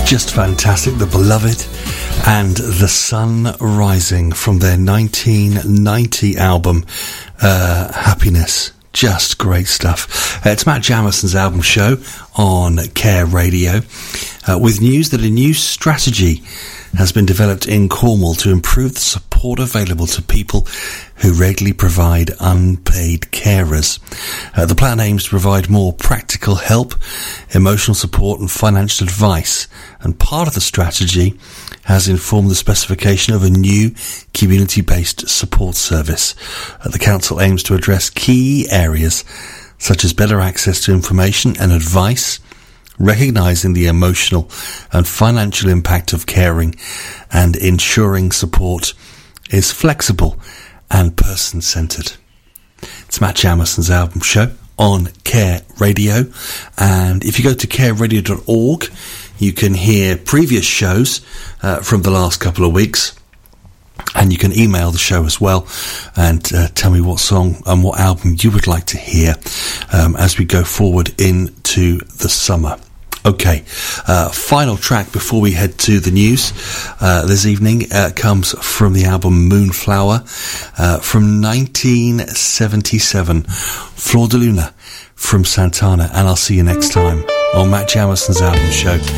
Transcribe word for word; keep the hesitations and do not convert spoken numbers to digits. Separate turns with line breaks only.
Just fantastic. The Beloved and The Sun Rising from their nineteen ninety album, uh, Happiness. Just great stuff. Uh, it's Matt Jamison's album show on Care Radio, uh, with news that a new strategy has been developed in Cornwall to improve the support available to people who regularly provide unpaid carers. Uh, the plan aims to provide more practical help, emotional support and financial advice, and part of the strategy has informed the specification of a new community-based support service. Uh, the council aims to address key areas such as better access to information and advice, recognising the emotional and financial impact of caring, and ensuring support is flexible and person-centred. It's Matt Jamison's album show on Care Radio, and if you go to care radio dot org, you can hear previous shows uh, from the last couple of weeks, and you can email the show as well and uh, tell me what song and what album you would like to hear um, as we go forward into the summer. Okay, uh, final track before we head to the news uh, this evening uh, comes from the album Moonflower uh, from nineteen seventy-seven, Flor de Luna from Santana, and I'll see you next time on Matt Jamison's album show